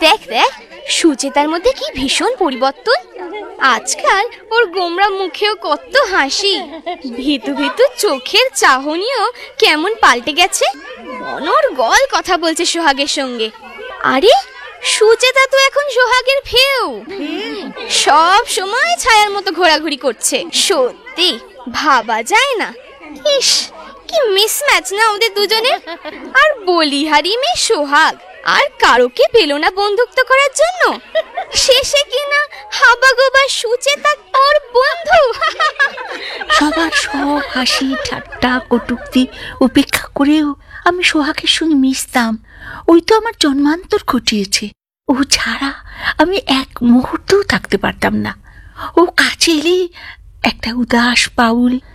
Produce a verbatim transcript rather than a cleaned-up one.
দেখ দেখ সুচেতার মধ্যে কি ভীষণ পরিবর্তন। আজকাল ওর গোমরা মুখেও কত হাসি, ভিতু ভিতু চোখের চাহনিও কেমন পাল্টে গেছে। অনর্গল কথা বলছে সোহাগের সঙ্গে। আরে সুচেতা তো এখন সোহাগের ফেউ, সব সময় ছায়ার মতো ঘোরাঘুরি করছে। সত্যি ভাবা যায় না। ইস কি মিসম্যাচ না ওদের দুজনের। আর বলিহারি মেয়ে সোহাগ আর কারোকে পেল না বন্ধুত্ব করার জন্য, শেষে কিনা হাবাগোবা সুচেতা ওর বন্ধু। সবার সব হাসি ঠাট্টা কটূক্তি উপেক্ষা করেও আমি সোহাগের সঙ্গে মিশতাম। ওই তো আমার জন্মান্তর ঘটিয়েছে। ও ছাড়া আমি এক মুহূর্তও থাকতে পারতাম না। ও কাছে এলে একটা উদাস বাউল